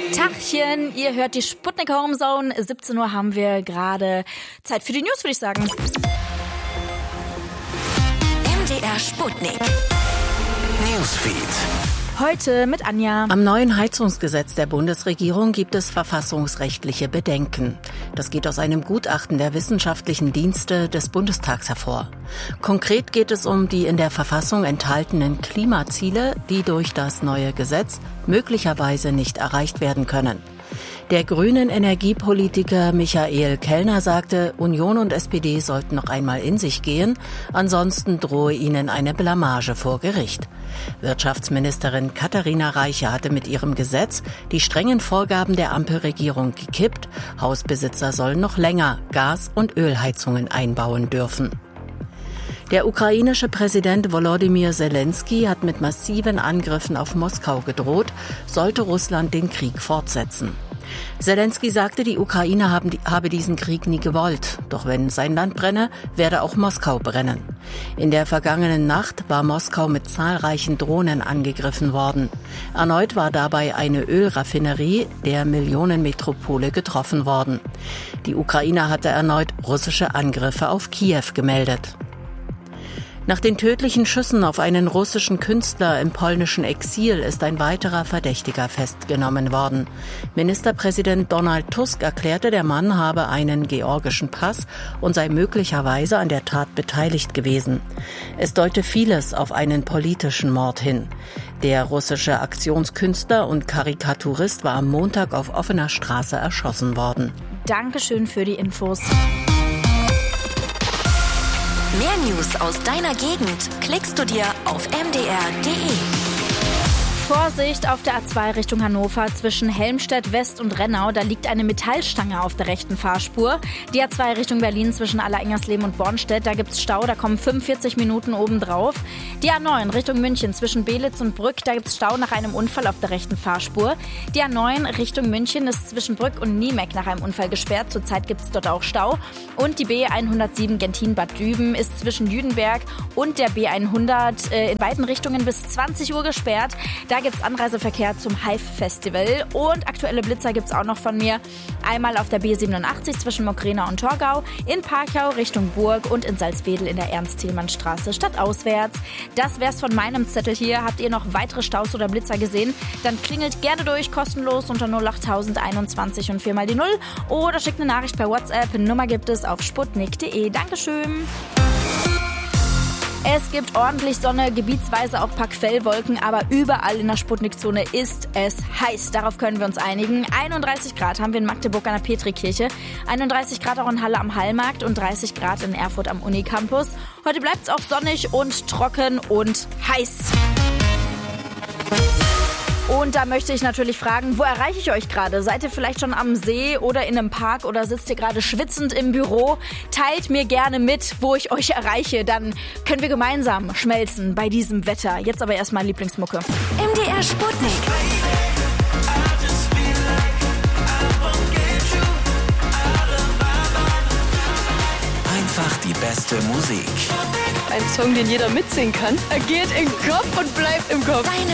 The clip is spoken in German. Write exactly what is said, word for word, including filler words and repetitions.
Tachchen, ihr hört die Sputnik Homezone. siebzehn Uhr haben wir gerade Zeit für die News, würde ich sagen. M D R Sputnik Newsfeed. Heute mit Anja. Am neuen Heizungsgesetz der Bundesregierung gibt es verfassungsrechtliche Bedenken. Das geht aus einem Gutachten der wissenschaftlichen Dienste des Bundestags hervor. Konkret geht es um die in der Verfassung enthaltenen Klimaziele, die durch das neue Gesetz möglicherweise nicht erreicht werden können. Der grünen Energiepolitiker Michael Kellner sagte, Union und S P D sollten noch einmal in sich gehen, ansonsten drohe ihnen eine Blamage vor Gericht. Wirtschaftsministerin Katharina Reiche hatte mit ihrem Gesetz die strengen Vorgaben der Ampelregierung gekippt. Hausbesitzer sollen noch länger Gas- und Ölheizungen einbauen dürfen. Der ukrainische Präsident Volodymyr Zelensky hat mit massiven Angriffen auf Moskau gedroht, sollte Russland den Krieg fortsetzen. Zelensky sagte, die Ukraine haben, habe diesen Krieg nie gewollt. Doch wenn sein Land brenne, werde auch Moskau brennen. In der vergangenen Nacht war Moskau mit zahlreichen Drohnen angegriffen worden. Erneut war dabei eine Ölraffinerie der Millionenmetropole getroffen worden. Die Ukraine hatte erneut russische Angriffe auf Kiew gemeldet. Nach den tödlichen Schüssen auf einen russischen Künstler im polnischen Exil ist ein weiterer Verdächtiger festgenommen worden. Ministerpräsident Donald Tusk erklärte, der Mann habe einen georgischen Pass und sei möglicherweise an der Tat beteiligt gewesen. Es deute vieles auf einen politischen Mord hin. Der russische Aktionskünstler und Karikaturist war am Montag auf offener Straße erschossen worden. Dankeschön für die Infos. Mehr News aus deiner Gegend klickst du dir auf m d r punkt d e. Vorsicht auf der A zwei Richtung Hannover zwischen Helmstedt West und Rennau. Da liegt eine Metallstange auf der rechten Fahrspur. Die A zwei Richtung Berlin zwischen Allerengersleben und Bornstedt. Da gibt's Stau, da kommen fünfundvierzig Minuten obendrauf. Die A neun Richtung München zwischen Belitz und Brück. Da gibt's Stau nach einem Unfall auf der rechten Fahrspur. Die A neun Richtung München ist zwischen Brück und Niemeck nach einem Unfall gesperrt. Zurzeit gibt's dort auch Stau. Und die B hundertsieben Gentin-Bad Düben ist zwischen Jüdenberg und der B hundert äh, in beiden Richtungen bis zwanzig Uhr gesperrt. Da gibt es Anreiseverkehr zum Hive-Festival und aktuelle Blitzer gibt es auch noch von mir. Einmal auf der B siebenundachtzig zwischen Mokrana und Torgau, in Parchau Richtung Burg und in Salzwedel in der Ernst-Thälmann-Straße stadtauswärts. Das wär's von meinem Zettel hier. Habt ihr noch weitere Staus oder Blitzer gesehen? Dann klingelt gerne durch, kostenlos unter null acht einundzwanzig und viermal die null oder schickt eine Nachricht per WhatsApp. Nummer gibt es auf sputnik punkt d e. Dankeschön. Es gibt ordentlich Sonne, gebietsweise auch ein paar Quellwolken, aber überall in der Sputnikzone ist es heiß. Darauf können wir uns einigen. einunddreißig Grad haben wir in Magdeburg an der Petrikirche, einunddreißig Grad auch in Halle am Hallmarkt und dreißig Grad in Erfurt am Unicampus. Heute bleibt es auch sonnig und trocken und heiß. Und da möchte ich natürlich fragen, wo erreiche ich euch gerade? Seid ihr vielleicht schon am See oder in einem Park oder sitzt ihr gerade schwitzend im Büro? Teilt mir gerne mit, wo ich euch erreiche. Dann können wir gemeinsam schmelzen bei diesem Wetter. Jetzt aber erstmal Lieblingsmucke. M D R Sputnik. Einfach die beste Musik. Ein Song, den jeder mitsingen kann. Er geht in den Kopf und bleibt im Kopf. Deine